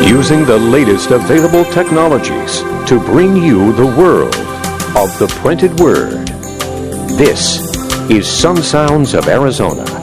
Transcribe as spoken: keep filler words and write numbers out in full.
Using the latest available technologies to bring you the world of the printed word. This is Some Sounds of Arizona.